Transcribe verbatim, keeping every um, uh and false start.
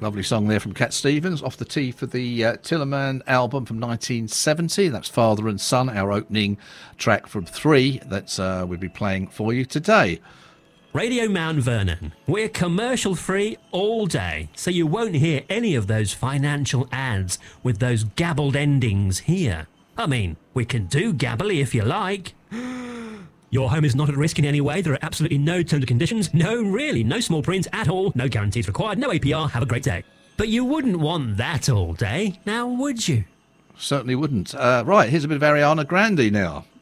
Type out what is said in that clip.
Lovely song there from Cat Stevens, off the tee for the uh, Tillerman album from nineteen seventy. That's Father and Son, our opening track from three that uh, we'll be playing for you today. Radio Mount Vernon. We're commercial free all day, so you won't hear any of those financial ads with those gabbled endings here. I mean, we can do gabbly if you like. Your home is not at risk in any way. There are absolutely no terms and conditions. No, really, no small print at all. No guarantees required. No A P R. Have a great day. But you wouldn't want that all day, now would you? Certainly wouldn't. Uh, right, here's a bit of Ariana Grande now.